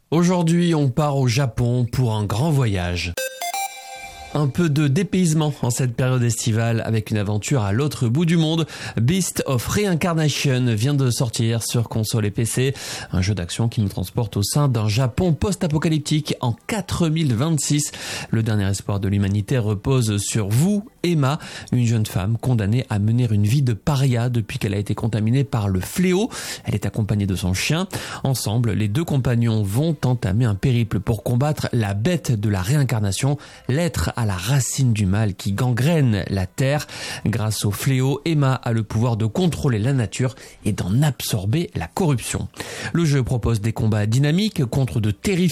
Aujourd'hui, on part au Japon pour un grand voyage. Un peu de dépaysement en cette période estivale avec une aventure à l'autre bout du monde. Beast of Reincarnation vient de sortir sur console et PC. Un jeu d'action qui nous transporte au sein d'un Japon post-apocalyptique en 4026. Le dernier espoir de l'humanité repose sur vous, Emma, une jeune femme condamnée à mener une vie de paria depuis qu'elle a été contaminée par le fléau. Elle est accompagnée de son chien. Ensemble, les deux compagnons vont entamer un périple pour combattre la bête de la réincarnation, l'être à la racine du mal qui gangrène la terre. Grâce au fléau, Emma a le pouvoir de contrôler la nature et d'en absorber la corruption. Le jeu propose des combats dynamiques contre de terrifiants